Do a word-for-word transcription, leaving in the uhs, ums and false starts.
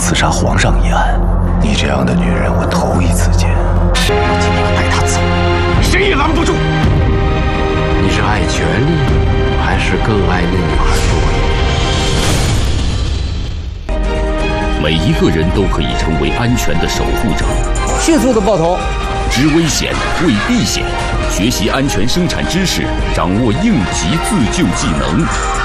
刺杀皇上一案。你这样的女人，我头一次见。我今天要带她走，谁也拦不住。 你是爱权力，还是更爱那女孩多一点？每一个人都可以成为安全的守护者。 迅速的爆头， 知危险，为避险，学习安全生产知识，掌握应急自救技能。